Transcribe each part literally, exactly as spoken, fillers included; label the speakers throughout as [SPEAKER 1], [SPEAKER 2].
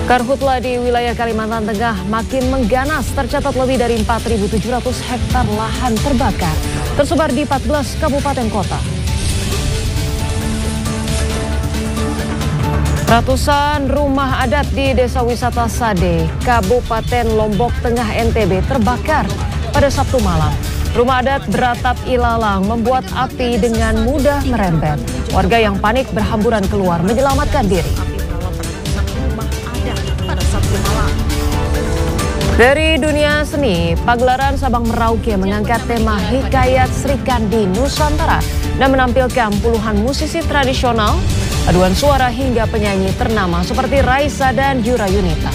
[SPEAKER 1] Karhutla di wilayah Kalimantan Tengah makin mengganas. Tercatat lebih dari empat ribu tujuh ratus hektar lahan terbakar, tersebar di empat belas kabupaten kota. Ratusan rumah adat di Desa Wisata Sade, Kabupaten Lombok Tengah N T B terbakar pada Sabtu malam. Rumah adat beratap ilalang membuat api dengan mudah merembet. Warga yang panik berhamburan keluar menyelamatkan diri. Dari dunia seni, pagelaran Sabang Merauke mengangkat tema Hikayat Sri Kandi Nusantara dan menampilkan puluhan musisi tradisional, aduan suara hingga penyanyi ternama seperti Raisa dan Yura Yunita.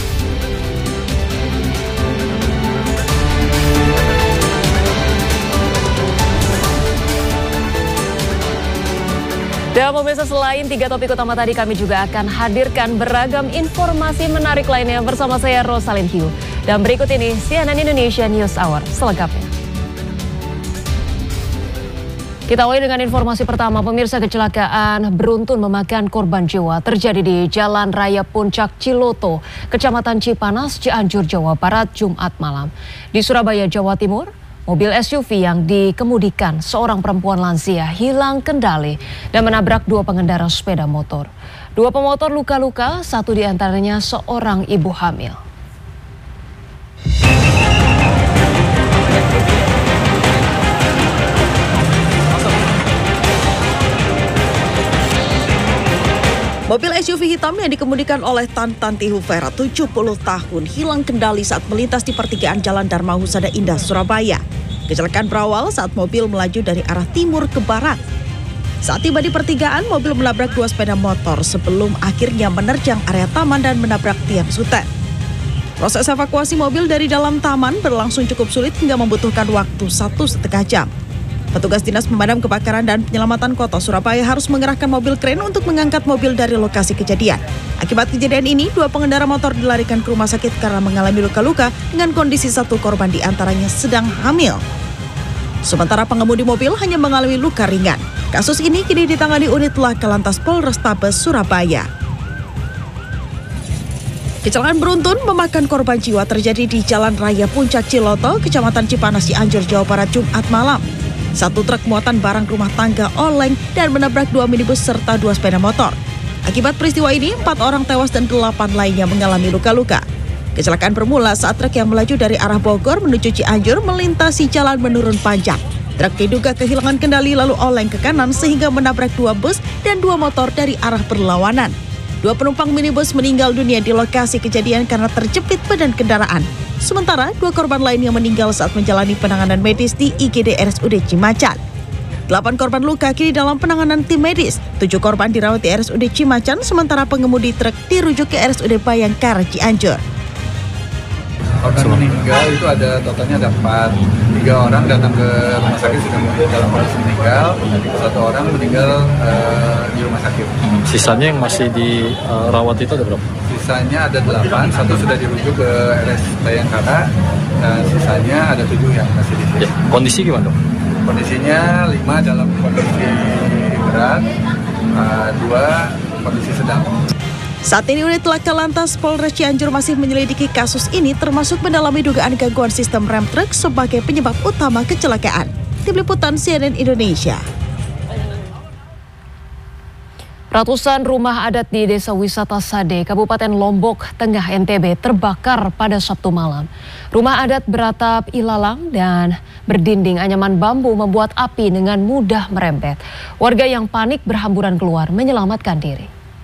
[SPEAKER 1] Dan pemirsa, selain tiga topik utama tadi, kami juga akan hadirkan beragam informasi menarik lainnya bersama saya Rosalyn Hiu. Dan berikut ini C N N Indonesia News Hour selengkapnya. Kita awali dengan informasi pertama. Pemirsa, kecelakaan beruntun memakan korban jiwa terjadi di Jalan Raya Puncak Ciloto, Kecamatan Cipanas, Cianjur, Jawa Barat, Jumat malam. Di Surabaya, Jawa Timur, mobil S U V yang dikemudikan seorang perempuan lansia hilang kendali dan menabrak dua pengendara sepeda motor. Dua pemotor luka-luka, satu diantaranya seorang ibu hamil.
[SPEAKER 2] Mobil S U V hitam yang dikemudikan oleh Tantanti Huvera, tujuh puluh tahun, hilang kendali saat melintas di pertigaan Jalan Dharma Husada Indah, Surabaya. Kecelakaan berawal saat mobil melaju dari arah timur ke barat. Saat tiba di pertigaan, mobil menabrak dua sepeda motor sebelum akhirnya menerjang area taman dan menabrak tiang sutet. Proses evakuasi mobil dari dalam taman berlangsung cukup sulit hingga membutuhkan waktu satu setengah jam. Petugas Dinas Pemadam Kebakaran dan Penyelamatan Kota Surabaya harus mengerahkan mobil kren untuk mengangkat mobil dari lokasi kejadian. Akibat kejadian ini, dua pengendara motor dilarikan ke rumah sakit karena mengalami luka-luka dengan kondisi satu korban diantaranya sedang hamil. Sementara pengemudi mobil hanya mengalami luka ringan. Kasus ini kini ditangani unit Laka Lantas Polrestabes Surabaya. Kecelakaan beruntun memakan korban jiwa terjadi di Jalan Raya Puncak Ciloto, Kecamatan Cipanas, Cianjur, Jawa Barat, Jumat malam. Satu truk muatan barang rumah tangga oleng dan menabrak dua minibus serta dua sepeda motor. Akibat peristiwa ini, empat orang tewas dan delapan lainnya mengalami luka-luka. Kecelakaan bermula saat truk yang melaju dari arah Bogor menuju Cianjur melintasi jalan menurun panjang. Truk diduga kehilangan kendali lalu oleng ke kanan sehingga menabrak dua bus dan dua motor dari arah berlawanan. Dua penumpang minibus meninggal dunia di lokasi kejadian karena terjepit badan kendaraan. Sementara dua korban lain yang meninggal saat menjalani penanganan medis di I G D R S U D Cimacan. Delapan korban luka kini dalam penanganan tim medis. Tujuh korban dirawat di R S U D Cimacan, sementara pengemudi truk dirujuk ke R S U D Bayangkara Cianjur.
[SPEAKER 3] Korban meninggal itu ada totalnya ada empat. Tiga orang datang ke rumah sakit sudah dalam kondisi meninggal, satu orang meninggal uh, di rumah sakit.
[SPEAKER 4] Sisanya yang masih dirawat itu ada berapa?
[SPEAKER 3] Sisanya ada delapan, satu sudah dirujuk ke R S Bayangkara, dan sisanya ada tujuh yang masih di sini.
[SPEAKER 4] Ya, kondisi gimana dok?
[SPEAKER 3] Kondisinya lima dalam kondisi berat, uh, dua kondisi sedang.
[SPEAKER 2] Saat ini unit Laka Lantas Polres Cianjur masih menyelidiki kasus ini termasuk mendalami dugaan gangguan sistem rem truk sebagai penyebab utama kecelakaan. Tim Liputan C N N Indonesia.
[SPEAKER 1] Ratusan rumah adat di Desa Wisata Sade, Kabupaten Lombok Tengah N T B terbakar pada Sabtu malam. Rumah adat beratap ilalang dan berdinding anyaman bambu membuat api dengan mudah merembet. Warga yang panik berhamburan keluar menyelamatkan diri.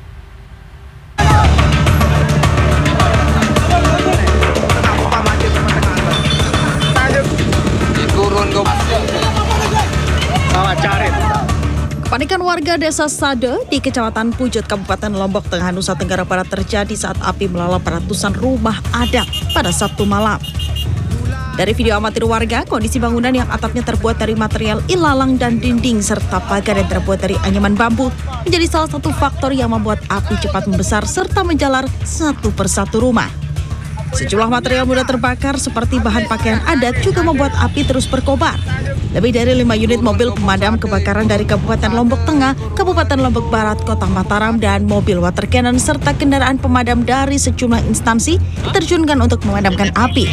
[SPEAKER 2] Kepanikan warga Desa Sade di Kecamatan Pujut, Kabupaten Lombok Tengah, Nusa Tenggara Barat terjadi saat api melalap ratusan rumah adat pada Sabtu malam. Dari video amatir warga, kondisi bangunan yang atapnya terbuat dari material ilalang dan dinding serta pagar yang terbuat dari anyaman bambu menjadi salah satu faktor yang membuat api cepat membesar serta menjalar satu persatu rumah. Sejumlah material mudah terbakar seperti bahan pakaian adat juga membuat api terus berkobar. Lebih dari lima unit mobil pemadam kebakaran dari Kabupaten Lombok Tengah, Kabupaten Lombok Barat, Kota Mataram, dan mobil water cannon serta kendaraan pemadam dari sejumlah instansi diterjunkan untuk memadamkan api.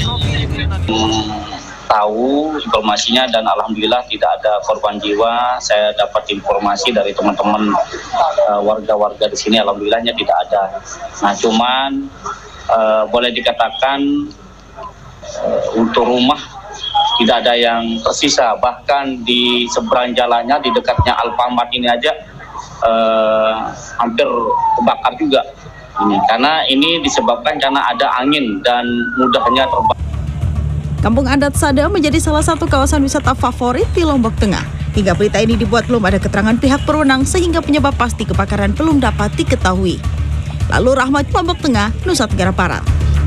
[SPEAKER 5] Tahu informasinya dan alhamdulillah tidak ada korban jiwa. Saya dapat informasi dari teman-teman uh, warga-warga di sini, alhamdulillahnya tidak ada. Nah, cuman uh, boleh dikatakan uh, untuk rumah tidak ada yang tersisa, bahkan di seberang jalannya di dekatnya Alfamart ini aja eh, hampir kebakar juga. Ini karena ini disebabkan karena ada angin dan mudahnya terbakar.
[SPEAKER 2] Kampung Adat Sada menjadi salah satu kawasan wisata favorit di Lombok Tengah. Hingga berita ini dibuat belum ada keterangan pihak berwenang sehingga penyebab pasti kebakaran belum dapat diketahui. Lalu Rahmat, Lombok Tengah, Nusa Tenggara Barat.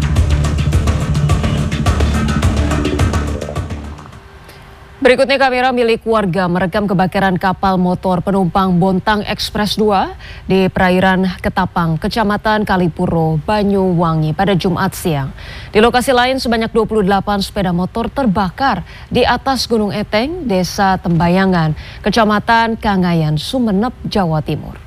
[SPEAKER 1] Berikutnya kamera milik warga merekam kebakaran kapal motor penumpang Bontang Express dua di perairan Ketapang, Kecamatan Kalipuro, Banyuwangi pada Jumat siang. Di lokasi lain sebanyak dua puluh delapan sepeda motor terbakar di atas Gunung Eteng, Desa Tembayangan, Kecamatan Kangayan, Sumeneb, Jawa Timur.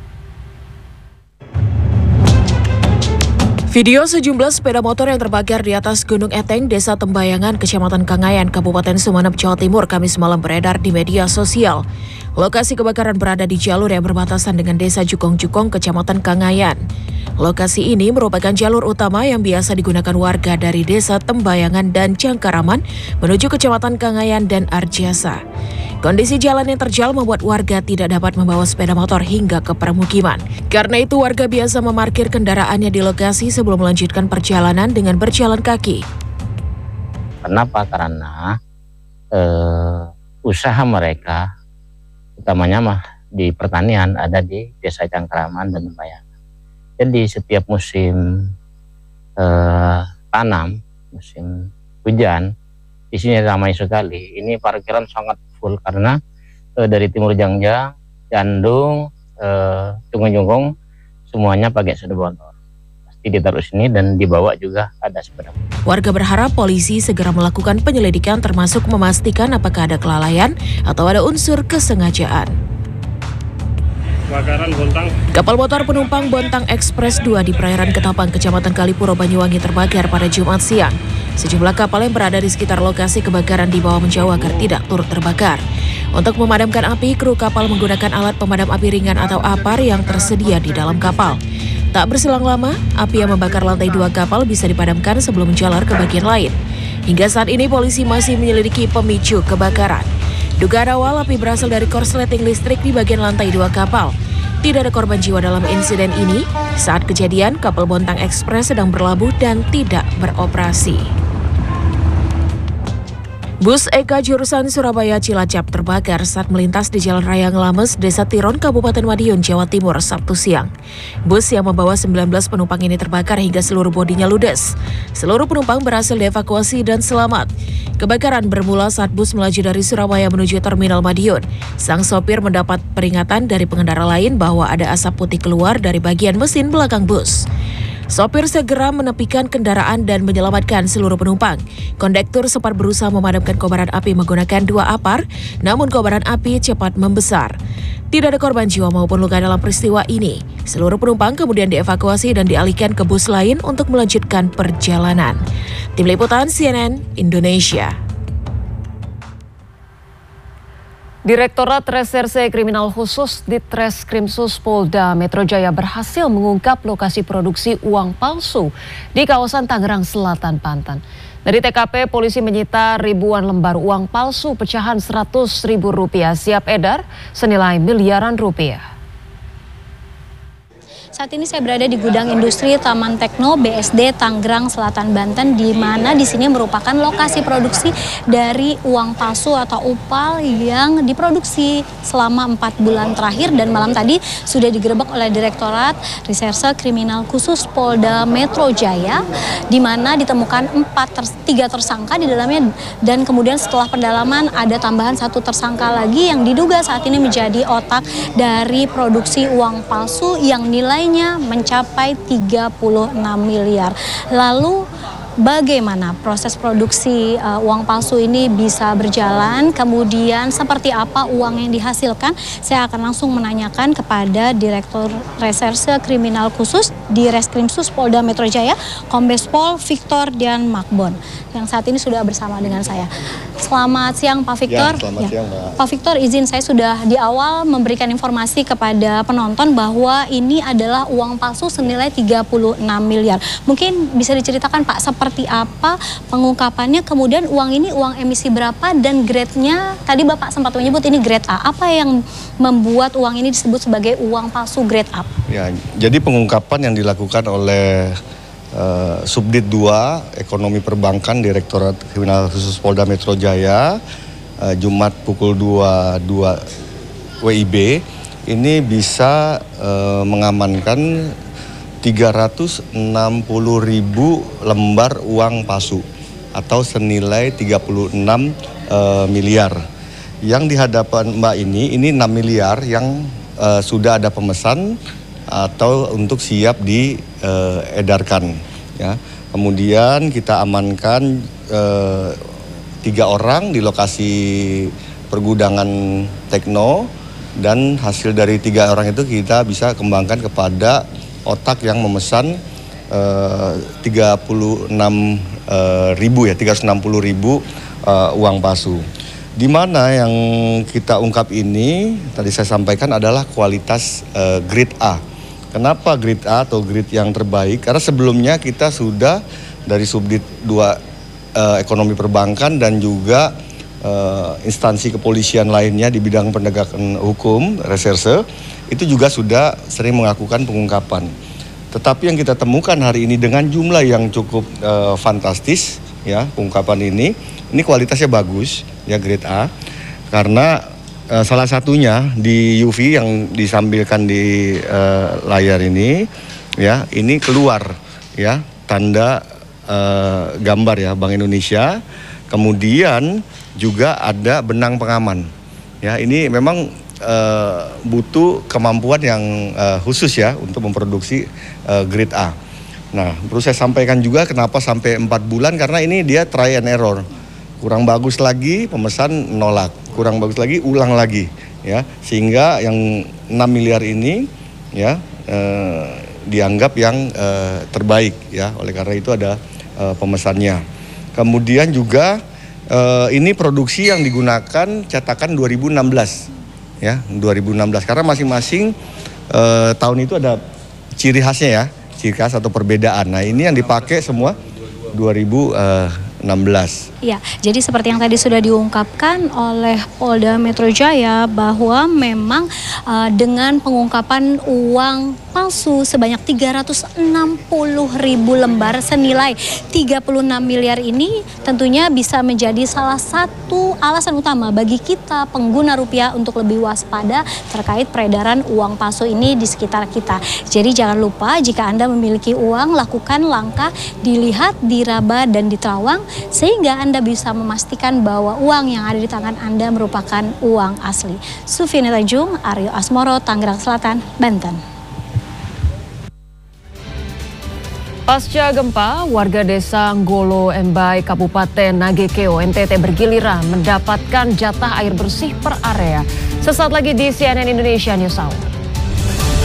[SPEAKER 6] Video sejumlah sepeda motor yang terbakar di atas Gunung Eteng, Desa Tembayangan, Kecamatan Kangayan, Kabupaten Sumeneb, Jawa Timur, Kamis malam beredar di media sosial. Lokasi kebakaran berada di jalur yang berbatasan dengan Desa Jukong-Jukong, Kecamatan Kangayan. Lokasi ini merupakan jalur utama yang biasa digunakan warga dari Desa Tembayangan dan Jangkaraman menuju Kecamatan Kangayan dan Arjasa. Kondisi jalan yang terjal membuat warga tidak dapat membawa sepeda motor hingga ke permukiman. Karena itu warga biasa memarkir kendaraannya di lokasi sebelum melanjutkan perjalanan dengan berjalan kaki.
[SPEAKER 7] Kenapa? Karena eh, usaha mereka, utamanya mah di pertanian, ada di Desa Jangkaraman dan Tembayangan. Jadi setiap musim eh, tanam, musim hujan, di sini ramai sekali. Ini parkiran sangat full karena e, dari Timur Jangjang, Jandung, e, Jungkung-Jungkung semuanya pakai sepeda motor. Pasti ditaruh sini dan dibawa juga ada sepeda motor.
[SPEAKER 6] Warga berharap polisi segera melakukan penyelidikan termasuk memastikan apakah ada kelalaian atau ada unsur kesengajaan.
[SPEAKER 8] Kebakaran Bontang.
[SPEAKER 6] Kapal motor penumpang Bontang Express dua di perairan Ketapang, Kecamatan Kalipuro, Banyuwangi terbakar pada Jumat siang. Sejumlah kapal yang berada di sekitar lokasi kebakaran dibawa menjauh agar tidak turut terbakar. Untuk memadamkan api, kru kapal menggunakan alat pemadam api ringan atau A P A R yang tersedia di dalam kapal. Tak berselang lama, api yang membakar lantai dua kapal bisa dipadamkan sebelum menjalar ke bagian lain. Hingga saat ini polisi masih menyelidiki pemicu kebakaran. Dugaan awal api berasal dari korsleting listrik di bagian lantai dua kapal. Tidak ada korban jiwa dalam insiden ini. Saat kejadian, kapal Bontang Express sedang berlabuh dan tidak beroperasi. Bus Eka jurusan Surabaya Cilacap terbakar saat melintas di Jalan Raya Ngelames, Desa Tiron, Kabupaten Madiun, Jawa Timur, Sabtu siang. Bus yang membawa sembilan belas penumpang ini terbakar hingga seluruh bodinya ludes. Seluruh penumpang berhasil dievakuasi dan selamat. Kebakaran bermula saat bus melaju dari Surabaya menuju Terminal Madiun. Sang sopir mendapat peringatan dari pengendara lain bahwa ada asap putih keluar dari bagian mesin belakang bus. Sopir segera menepikan kendaraan dan menyelamatkan seluruh penumpang. Kondektur sempat berusaha memadamkan kobaran api menggunakan dua A P A R, namun kobaran api cepat membesar. Tidak ada korban jiwa maupun luka dalam peristiwa ini. Seluruh penumpang kemudian dievakuasi dan dialihkan ke bus lain untuk melanjutkan perjalanan. Tim Liputan C N N Indonesia.
[SPEAKER 1] Direktorat Reserse Kriminal Khusus Ditreskrimsus Polda Metro Jaya berhasil mengungkap lokasi produksi uang palsu di kawasan Tangerang Selatan, Banten. Dari T K P, polisi menyita ribuan lembar uang palsu pecahan seratus ribu rupiah siap edar senilai miliaran rupiah.
[SPEAKER 9] Saat ini saya berada di gudang industri Taman Tekno B S D Tangerang Selatan, Banten, di mana di sini merupakan lokasi produksi dari uang palsu atau upal yang diproduksi selama empat bulan terakhir dan malam tadi sudah digerebek oleh Direktorat Reserse Kriminal Khusus Polda Metro Jaya, di mana ditemukan empat ter, tiga tersangka di dalamnya dan kemudian setelah pendalaman ada tambahan satu tersangka lagi yang diduga saat ini menjadi otak dari produksi uang palsu yang nilai mencapai tiga puluh enam miliar. Lalu bagaimana proses produksi uh, uang palsu ini bisa berjalan, kemudian seperti apa uang yang dihasilkan. Saya akan langsung menanyakan kepada Direktur Reserse Kriminal Khusus di Reskrimsus Polda Metro Jaya, Kombes Pol Victor Dian Makbon, yang saat ini sudah bersama dengan saya. Selamat siang Pak Victor.
[SPEAKER 8] Ya, selamat
[SPEAKER 9] ya.
[SPEAKER 8] siang, Mbak.
[SPEAKER 9] Pak Victor, izin saya sudah di awal memberikan informasi kepada penonton bahwa ini adalah uang palsu senilai tiga puluh enam miliar. Mungkin bisa diceritakan Pak, seperti apa pengungkapannya, kemudian uang ini uang emisi berapa dan grade-nya, tadi Bapak sempat menyebut ini grade A. Apa yang membuat uang ini disebut sebagai uang palsu grade A?
[SPEAKER 8] Ya, jadi pengungkapan yang dilakukan oleh uh, Subdit dua Ekonomi Perbankan Direktorat Kriminal Khusus Polda Metro Jaya uh, Jumat pukul dua dua W I B ini bisa uh, mengamankan tiga ratus enam puluh ribu lembar uang palsu atau senilai tiga puluh enam uh, miliar. Yang di hadapan Mbak ini, ini enam miliar yang uh, sudah ada pemesan atau untuk siap diedarkan. Ya. Kemudian kita amankan uh, tiga orang di lokasi pergudangan Tekno, dan hasil dari tiga orang itu kita bisa kembangkan kepada otak yang memesan uh, tiga puluh enam ribu ya, tiga ratus enam puluh ribu uh, uang palsu. Di mana yang kita ungkap ini tadi saya sampaikan adalah kualitas uh, grade A. Kenapa grade A atau grade yang terbaik? Karena sebelumnya kita sudah dari Subdit dua uh, Ekonomi Perbankan dan juga uh, instansi kepolisian lainnya di bidang penegakan hukum, reserse, itu juga sudah sering melakukan pengungkapan. Tetapi yang kita temukan hari ini dengan jumlah yang cukup uh, fantastis, ya, pengungkapan ini, ini kualitasnya bagus, ya, grade A, karena uh, salah satunya di U V yang disampilkan di uh, layar ini, ya, ini keluar, ya, tanda uh, gambar ya Bank Indonesia, kemudian juga ada benang pengaman, ya, ini memang Uh, butuh kemampuan yang uh, khusus ya untuk memproduksi uh, grade A. Nah, perlu saya sampaikan juga kenapa sampai empat bulan, karena ini dia try and error. Kurang bagus lagi, pemesan nolak. Kurang bagus lagi, ulang lagi, ya. Sehingga yang enam miliar ini ya uh, dianggap yang uh, terbaik ya. Oleh karena itu ada uh, pemesannya. Kemudian juga uh, ini produksi yang digunakan cetakan dua ribu enam belas. Ya, dua ribu enam belas, karena masing-masing uh, tahun itu ada ciri khasnya ya, ciri khas atau perbedaan. Nah, ini yang dipakai semua dua ribu enam belas.
[SPEAKER 9] Ya, jadi seperti yang tadi sudah diungkapkan oleh Polda Metro Jaya bahwa memang uh, dengan pengungkapan uang palsu sebanyak tiga ratus enam puluh ribu lembar senilai tiga puluh enam miliar ini tentunya bisa menjadi salah satu alasan utama bagi kita pengguna rupiah untuk lebih waspada terkait peredaran uang palsu ini di sekitar kita. Jadi jangan lupa jika Anda memiliki uang, lakukan langkah dilihat, diraba dan diterawang sehingga Anda bisa memastikan bahwa uang yang ada di tangan Anda merupakan uang asli. Sufiani Tanjung, Aryo Asmoro, Tangerang Selatan, Banten.
[SPEAKER 1] Pasca gempa, warga desa Nggolo Embai, Kabupaten Nagekeo, N T T bergiliran mendapatkan jatah air bersih per area. Sesaat lagi di C N N Indonesia News Hour.